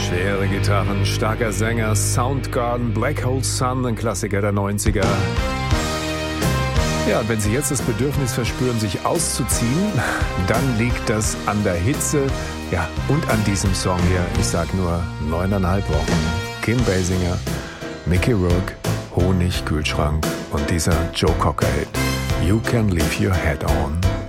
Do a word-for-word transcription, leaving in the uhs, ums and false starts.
Schwere Gitarren, starker Sänger, Soundgarden, Black Hole Sun, ein Klassiker der neunziger. Ja, und wenn Sie jetzt das Bedürfnis verspüren, sich auszuziehen, dann liegt das an der Hitze, ja, und an diesem Song hier. Ich sag nur neuneinhalb Wochen. Kim Basinger, Mickey Rourke, Honig, Kühlschrank und dieser Joe Cocker-Hit. You can leave your head on.